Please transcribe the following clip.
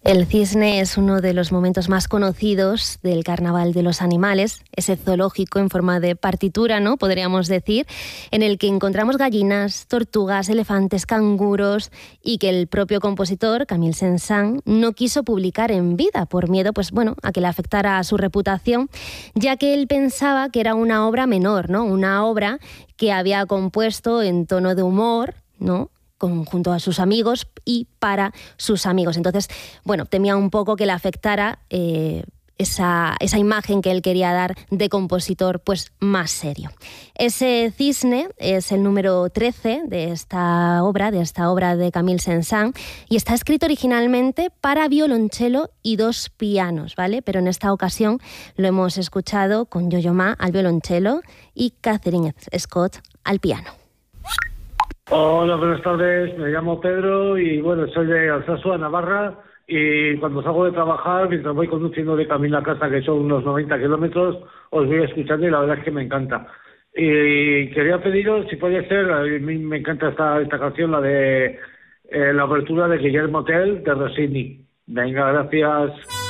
El cisne es uno de los momentos más conocidos del Carnaval de los Animales, ese zoológico en forma de partitura, ¿no?, podríamos decir, en el que encontramos gallinas, tortugas, elefantes, canguros, y que el propio compositor, Camille Saint-Saëns, no quiso publicar en vida por miedo, pues bueno, a que le afectara a su reputación, ya que él pensaba que era una obra menor, ¿no?, una obra que había compuesto en tono de humor, ¿no?, junto a sus amigos y para sus amigos. Entonces, bueno, temía un poco que le afectara esa imagen que él quería dar de compositor, pues más serio. Ese cisne es el número 13 de esta obra de Camille Saint-Saëns, y está escrito originalmente para violonchelo y 2 pianos, ¿vale? Pero en esta ocasión lo hemos escuchado con Yo-Yo Ma al violonchelo y Catherine Scott al piano. Hola, buenas tardes, me llamo Pedro y bueno, soy de Alsasua, Navarra, y cuando salgo de trabajar, mientras voy conduciendo de camino a casa, que son unos 90 kilómetros, os voy escuchando y la verdad es que me encanta. Y quería pediros, si puede ser, a mí me encanta esta canción, la de la apertura de Guillermo Tell de Rossini. Venga, gracias.